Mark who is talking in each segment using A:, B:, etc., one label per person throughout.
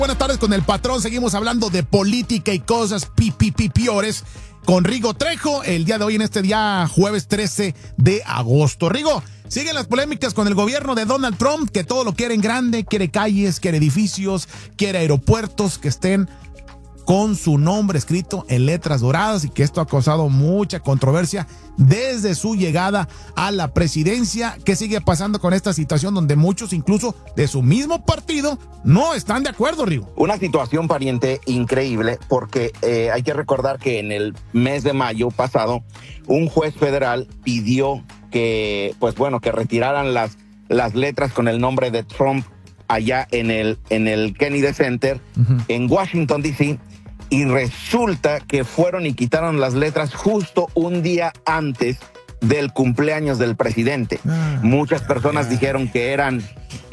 A: Buenas tardes con el patrón, seguimos hablando de política y cosas peores con Rigo Trejo, el día de hoy en este día jueves 13 de agosto. Rigo, siguen las polémicas con el gobierno de Donald Trump, que todo lo quiere en grande, quiere calles, quiere edificios, quiere aeropuertos que estén con su nombre escrito en letras doradas y que esto ha causado mucha controversia desde su llegada a la presidencia. ¿Qué sigue pasando con esta situación donde muchos incluso de su mismo partido no están de acuerdo, Rigo?
B: Una situación, pariente, increíble porque hay que recordar que en el mes de mayo pasado un juez federal pidió que, que retiraran las letras con el nombre de Trump allá en el Kennedy Center en Washington, D.C., y resulta que fueron y quitaron las letras justo un día antes del cumpleaños del presidente. Muchas personas dijeron que eran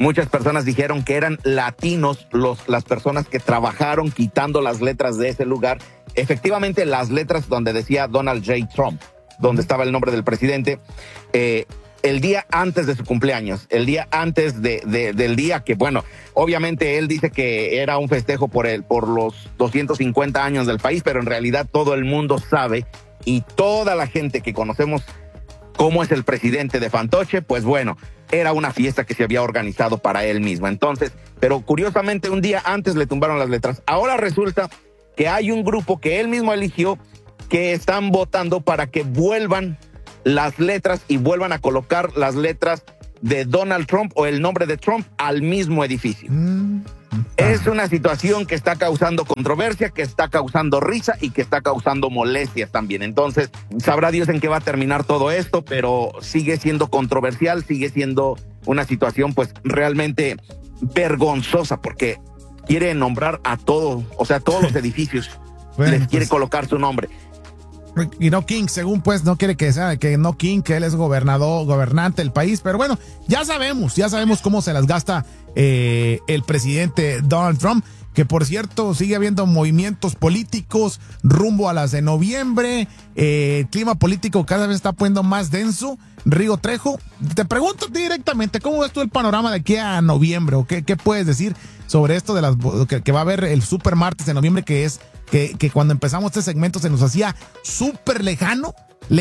B: latinos las personas que trabajaron quitando las letras de ese lugar. Efectivamente, las letras donde decía Donald J. Trump, donde estaba el nombre del presidente, el día antes de su cumpleaños, el día antes del día que, obviamente él dice que era un festejo por los 250 años del país, pero en realidad todo el mundo sabe y toda la gente que conocemos cómo es el presidente de fantoche, era una fiesta que se había organizado para él mismo. Entonces, pero curiosamente un día antes le tumbaron las letras. Ahora resulta que hay un grupo que él mismo eligió que están votando para que vuelvan las letras y vuelvan a colocar las letras de Donald Trump o el nombre de Trump al mismo edificio. Es una situación que está causando controversia, que está causando risa y que está causando molestias también. Entonces, sabrá Dios en qué va a terminar todo esto, pero sigue siendo controversial, sigue siendo una situación realmente vergonzosa porque quiere nombrar a todos los edificios, les quiere colocar su nombre.
A: Y no King, según no quiere que sea, que no King, que él es gobernante del país, pero ya sabemos cómo se las gasta el presidente Donald Trump, que por cierto sigue habiendo movimientos políticos rumbo a las de noviembre, el clima político cada vez está poniendo más denso. Rigo Trejo, te pregunto directamente, ¿cómo ves tú el panorama de aquí a noviembre? ¿O qué puedes decir sobre esto de que va a haber el super martes de noviembre, que es que cuando empezamos este segmento se nos hacía súper lejano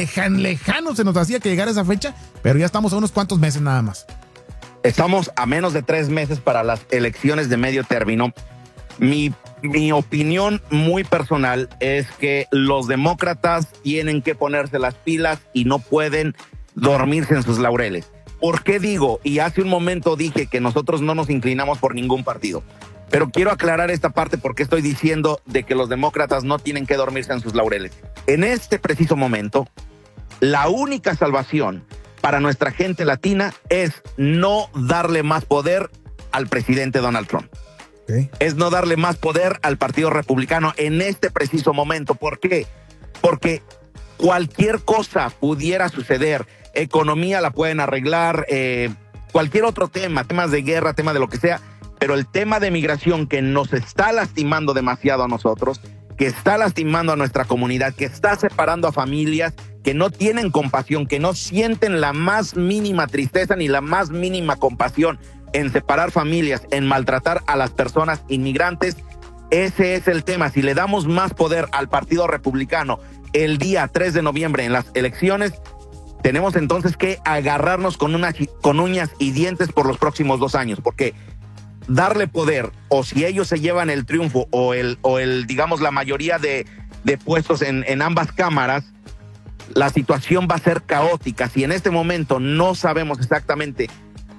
A: se nos hacía que llegara esa fecha, pero ya estamos a unos cuantos meses nada más?
B: Estamos a menos de 3 meses para las elecciones de medio término. Mi opinión muy personal es que los demócratas tienen que ponerse las pilas y no pueden dormirse en sus laureles. ¿Por qué digo? Y hace un momento dije que nosotros no nos inclinamos por ningún partido. Pero quiero aclarar esta parte porque estoy diciendo de que los demócratas no tienen que dormirse en sus laureles. En este preciso momento, la única salvación para nuestra gente latina es no darle más poder al presidente Donald Trump. Okay. Es no darle más poder al Partido Republicano en este preciso momento. ¿Por qué? Porque cualquier cosa pudiera suceder. Economía la pueden arreglar, cualquier otro temas de guerra, tema de lo que sea. Pero el tema de migración que nos está lastimando demasiado a nosotros, que está lastimando a nuestra comunidad, que está separando a familias que no tienen compasión, que no sienten la más mínima tristeza ni la más mínima compasión en separar familias, en maltratar a las personas inmigrantes. Ese es el tema. Si le damos más poder al Partido Republicano el día 3 de noviembre en las elecciones, tenemos entonces que agarrarnos con uñas y dientes por los próximos 2 años, porque darle poder, o si ellos se llevan el triunfo o digamos la mayoría de puestos en ambas cámaras, la situación va a ser caótica. Si en este momento no sabemos exactamente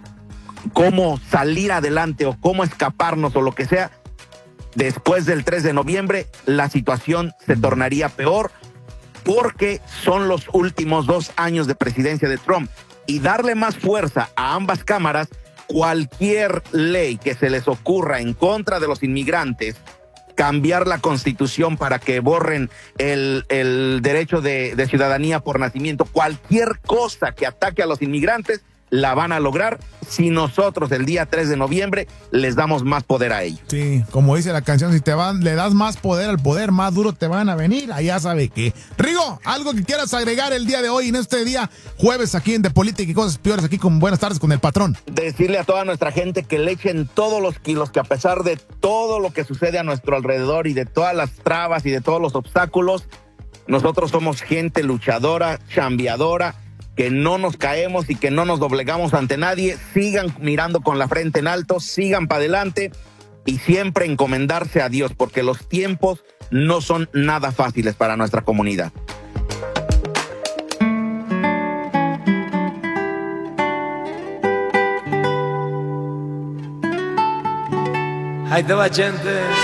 B: cómo salir adelante o cómo escaparnos o lo que sea, después del 3 de noviembre la situación se tornaría peor, porque son los últimos 2 años de presidencia de Trump, y darle más fuerza a ambas cámaras, cualquier ley que se les ocurra en contra de los inmigrantes, cambiar la Constitución para que borren el derecho de ciudadanía por nacimiento, cualquier cosa que ataque a los inmigrantes la van a lograr si nosotros el día 3 de noviembre les damos más poder a ellos.
A: Sí, como dice la canción, si le das más poder al poder, más duro te van a venir. Allá sabe que. Rigo, algo que quieras agregar el día de hoy, en este día jueves aquí en De Política y Cosas Peores, aquí con Buenas Tardes con el Patrón.
B: Decirle a toda nuestra gente que le echen todos los kilos, que a pesar de todo lo que sucede a nuestro alrededor y de todas las trabas y de todos los obstáculos, nosotros somos gente luchadora, chambeadora, que no nos caemos y que no nos doblegamos ante nadie. Sigan mirando con la frente en alto, sigan para adelante y siempre encomendarse a Dios, porque los tiempos no son nada fáciles para nuestra comunidad.
C: Ahí te va, gente.